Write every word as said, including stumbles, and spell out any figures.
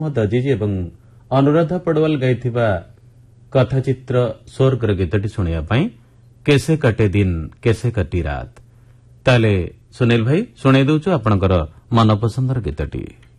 दजीज एवं अनुराधा पडवाल गाइथिबा कथाचित्र स्वर्गर गीतटी शुणिया कैसे कटे दिन कैसे कटी रात ताले सुनील भाई शुणाई दउछु आपणकर मनपसंदर गीतटी।